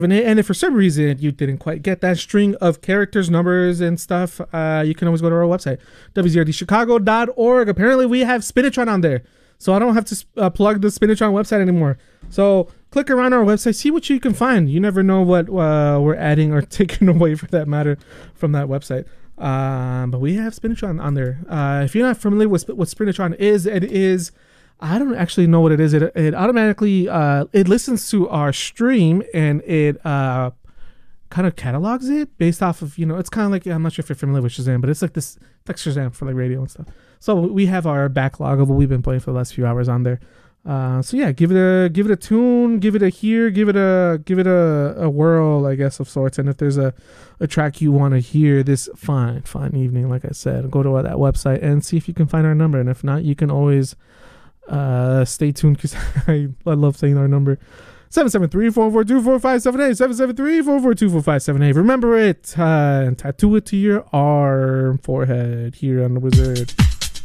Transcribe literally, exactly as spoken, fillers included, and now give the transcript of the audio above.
And if for some reason you didn't quite get that string of characters, numbers, and stuff, uh, you can always go to our website, w z r d chicago dot org. Apparently, we have Spinatron on there, so I don't have to uh, plug the Spinatron website anymore. So click around our website, see what you can find. You never know what uh, we're adding or taking away, for that matter, from that website. Um, but we have Spinatron on there. Uh, if you're not familiar with what Spinatron is, it is... I don't actually know what it is. It it automatically uh, it listens to our stream and it uh, kind of catalogs it based off of, you know, it's kind of like, I'm not sure if you're familiar with Shazam, but it's like this, it's like Shazam for like radio and stuff. So we have our backlog of what we've been playing for the last few hours on there. Uh, so yeah, give it a give it a tune, give it a hear, give it a give it a, a whirl, I guess, of sorts. And if there's a, a track you want to hear this fine fine evening, like I said, go to that website and see if you can find our number. And if not, you can always uh stay tuned, because I, I love saying our number, seven seven three, four four two, four five seven eight, seven seven three, four four two, four five seven eight. Remember it, uh, and tattoo it to your arm, forehead, here on the Wizard.